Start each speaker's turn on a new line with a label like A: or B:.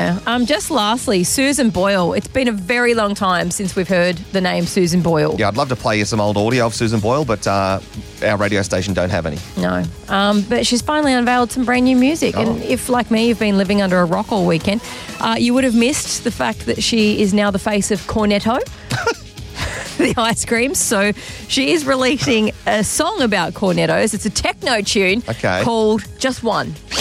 A: Just lastly, Susan Boyle. It's been a very long time since we've heard the name Susan Boyle.
B: Yeah, I'd love to play you some old audio of Susan Boyle, but our radio station don't have any.
A: No. But she's finally unveiled some brand new music.
B: Oh.
A: And if, like me, you've been living under a rock all weekend, you would have missed the fact that she is now the face of Cornetto, the ice cream. So she is releasing a song about Cornettos. It's a techno tune called Just One.